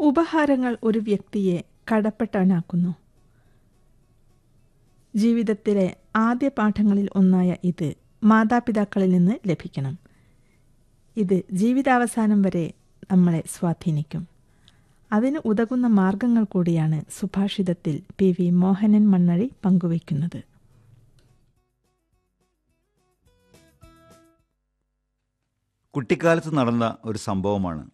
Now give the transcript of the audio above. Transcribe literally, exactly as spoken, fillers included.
ഉപഹാരങ്ങൾ ഒരു വ്യക്തിയെ കടപ്പെട്ടവനാക്കുന്നു. ജീവിതത്തിലെ ആദ്യ പാഠങ്ങളിൽ ഒന്നായ ഇത് മാതാപിതാക്കളിൽ നിന്ന് ലഭിക്കണം. ഇത് ജീവിതാവസാനം വരെ നമ്മളെ സ്വാധീനിക്കും. അതിന് ഉതകുന്ന മാർഗങ്ങൾ കൂടിയാണ് സുഭാഷിതത്തിൽ പി വി മോഹനൻ മണ്ണഴി പങ്കുവയ്ക്കുന്നത്. കുട്ടിക്കാലത്ത് നടന്ന ഒരു സംഭവമാണ്